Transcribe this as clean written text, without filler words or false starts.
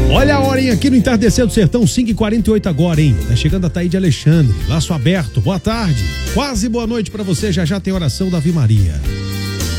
Olha a hora, hein? Aqui no Entardecer do Sertão, 5h48 agora, hein? Tá chegando a Taíde Alexandre, Laço Aberto. Boa tarde, quase boa noite pra você. Já já tem oração da Ave Maria.